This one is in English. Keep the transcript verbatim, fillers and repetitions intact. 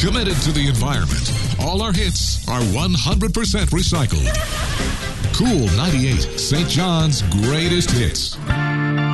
committed to the environment. All our hits are one hundred percent recycled. Cool ninety-eight, Saint John's greatest hits.